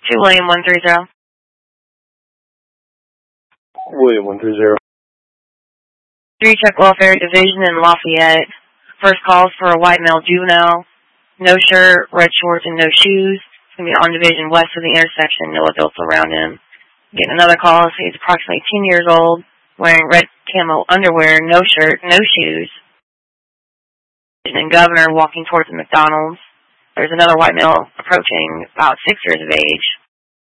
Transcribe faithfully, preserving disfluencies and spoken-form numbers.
To William one three zero. William one three zero. Three Check Welfare Division in Lafayette. First calls for a white male juvenile. No shirt, red shorts, and no shoes. It's going to be on Division west of the intersection. No adults around him. Getting another call. So he's approximately ten years old, wearing red camo underwear, no shirt, no shoes. And Governor walking towards the McDonald's. There's another white male approaching about six years of age.